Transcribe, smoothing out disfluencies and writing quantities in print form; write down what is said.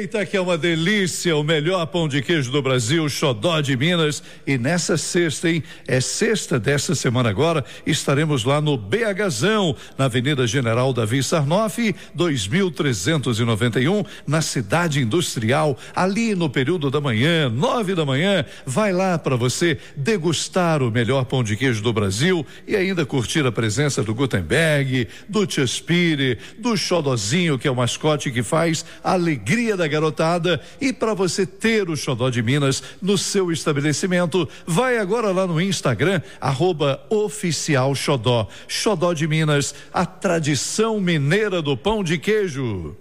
Eita, que é uma delícia, o melhor pão de queijo do Brasil, Xodó de Minas. E nessa sexta, hein? É sexta dessa semana agora, estaremos lá no BHzão, na Avenida General Davi Sarnoff, 2391, na Cidade Industrial, ali no período da manhã, 9 da manhã. Vai lá para você degustar o melhor pão de queijo do Brasil e ainda curtir a presença do Gutenberg, do Tchespire, do Xodozinho, que é o mascote que faz a alegria da garotada. E para você ter o Xodó de Minas no seu estabelecimento, vai agora lá no Instagram, @oficialxodó. Xodó de Minas, a tradição mineira do pão de queijo.